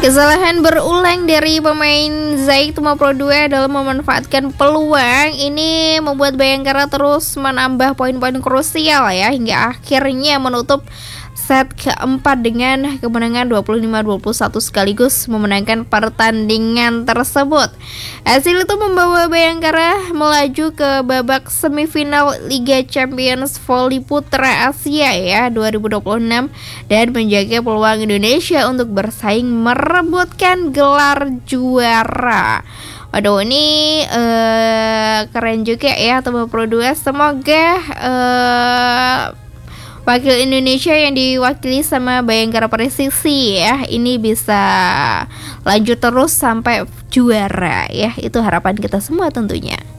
Kesalahan berulang dari pemain Zaik Tuma Pro 2 dalam memanfaatkan peluang ini membuat Bayangkara terus menambah poin-poin krusial ya, hingga akhirnya menutup set keempat dengan kemenangan 25-21 sekaligus memenangkan pertandingan tersebut. Hasil itu membawa Bayangkara melaju ke babak semifinal Liga Champions Voli Putra Asia ya 2026 dan menjaga peluang Indonesia untuk bersaing merebutkan gelar juara. Waduh, ini keren juga ya Tuma Pro 2. Semoga wakil Indonesia yang diwakili sama Bayangkara Presisi ya ini bisa lanjut terus sampai juara ya. Itu harapan kita semua tentunya.